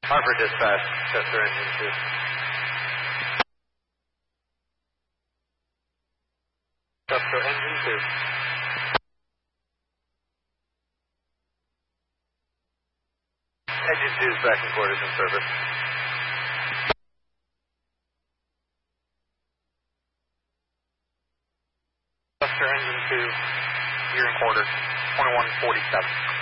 Harvard dispatch, Chester engine 2. Chester engine 2. Engine 2 is back in quarters in service. Chester engine 2, you're in quarters, 2147.